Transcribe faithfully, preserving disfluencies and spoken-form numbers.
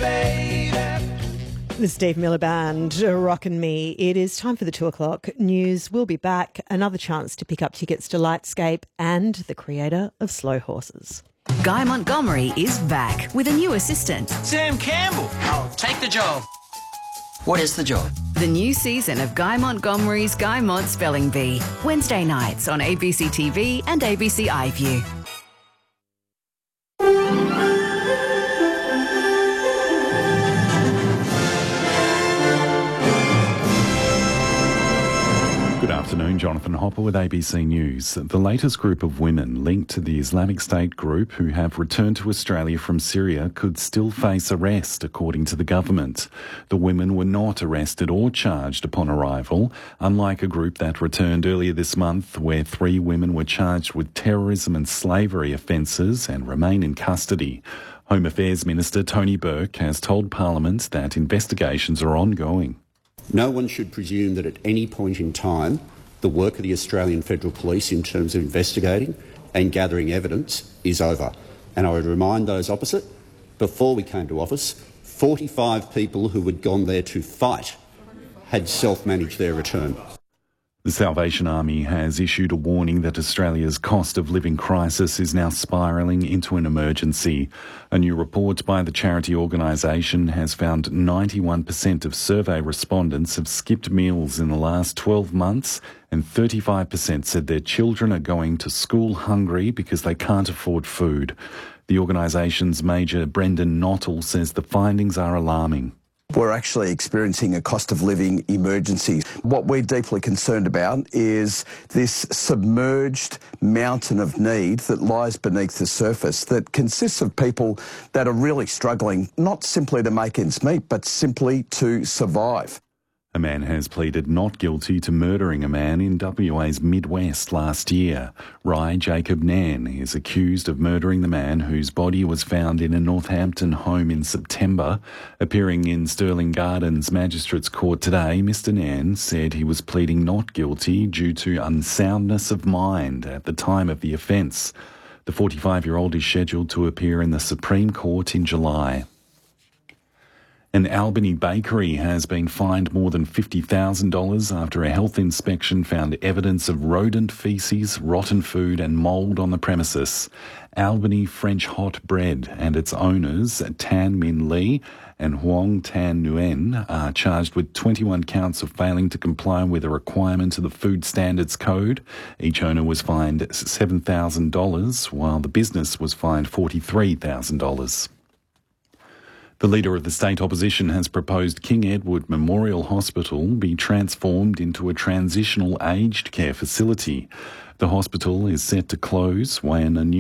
baby. The Steve Miller Band, Rockin' Me. It is time for the two o'clock news. We'll be back. Another chance to pick up tickets to Lightscape and the creator of Slow Horses. Guy Montgomery is back with a new assistant. Sam Campbell. I'll take the job. What is the job? The new season of Guy Montgomery's Guy Mont Spelling Bee. Wednesday nights on A B C T V and A B C iView. Good afternoon, Jonathan Hopper with A B C News. The latest group of women linked to the Islamic State group who have returned to Australia from Syria could still face arrest, according to the government. The women were not arrested or charged upon arrival, unlike a group that returned earlier this month where three women were charged with terrorism and slavery offences and remain in custody. Home Affairs Minister Tony Burke has told Parliament that investigations are ongoing. No one should presume that at any point in time the work of the Australian Federal Police in terms of investigating and gathering evidence is over. And I would remind those opposite, before we came to office, forty-five people who had gone there to fight had self-managed their return. The Salvation Army has issued a warning that Australia's cost of living crisis is now spiralling into an emergency. A new report by the charity organisation has found ninety-one percent of survey respondents have skipped meals in the last twelve months, and thirty-five percent said their children are going to school hungry because they can't afford food. The organisation's Major Brendan Nottle says the findings are alarming. We're actually experiencing a cost of living emergency. What we're deeply concerned about is this submerged mountain of need that lies beneath the surface that consists of people that are really struggling, not simply to make ends meet, but simply to survive. A man has pleaded not guilty to murdering a man in W A's Midwest last year. Rai Jacob Nan is accused of murdering the man whose body was found in a Northampton home in September. Appearing in Stirling Gardens Magistrates Court today, Mister Nan said he was pleading not guilty due to unsoundness of mind at the time of the offence. The forty-five-year-old is scheduled to appear in the Supreme Court in July. An Albany bakery has been fined more than fifty thousand dollars after a health inspection found evidence of rodent faeces, rotten food and mould on the premises. Albany French Hot Bread and its owners, Tan Min Lee and Huang Tan Nguyen, are charged with twenty-one counts of failing to comply with a requirement of the Food Standards Code. Each owner was fined seven thousand dollars, while the business was fined forty-three thousand dollars. The Leader of the State Opposition has proposed King Edward Memorial Hospital be transformed into a transitional aged care facility. The hospital is set to close when a new